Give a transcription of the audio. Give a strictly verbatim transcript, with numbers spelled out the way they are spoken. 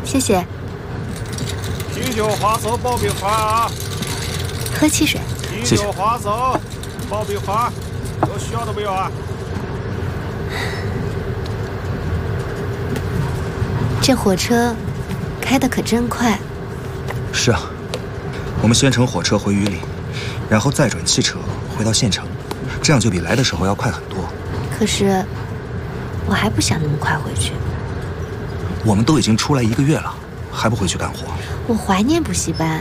谢谢。 啤酒、花生、爆米花啊！ 喝汽水。 啤酒、花生、爆米花，有需要的没有啊？ 这火车开得可真快。 是啊，我们先乘火车回榆林，然后再转汽车回到县城，这样就比来的时候要快很多。 可是我还不想那么快回去。 我们都已经出来一个月了，还不回去干活？ 我怀念补习班。